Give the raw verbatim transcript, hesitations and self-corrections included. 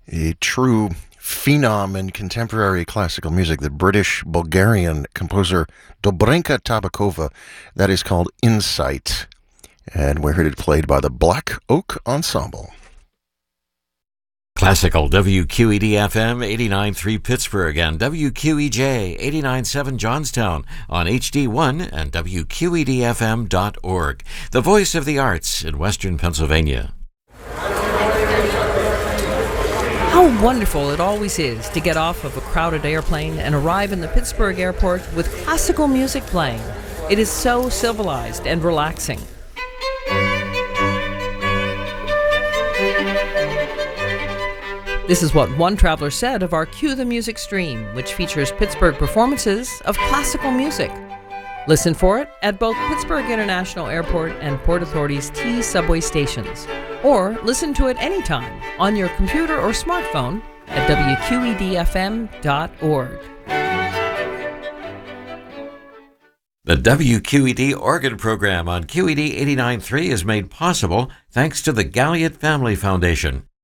A true phenom in contemporary classical music, the British-Bulgarian composer Dobrinka Tabakova. That is called Insight, and we heard it played by the Black Oak Ensemble. Classical W Q E D F M eighty-nine point three Pittsburgh and W Q E J eighty-nine point seven Johnstown on H D one and W Q E D F M dot org. The voice of the arts in Western Pennsylvania. How wonderful it always is to get off of a crowded airplane and arrive in the Pittsburgh airport with classical music playing. It is so civilized and relaxing. This is what one traveler said of our Cue the Music stream, which features Pittsburgh performances of classical music. Listen for it at both Pittsburgh International Airport and Port Authority's T subway stations. Or listen to it anytime on your computer or smartphone at W Q E D F M dot org. The W Q E D Organ Program on Q E D eighty-nine point three is made possible thanks to the Galliot Family Foundation.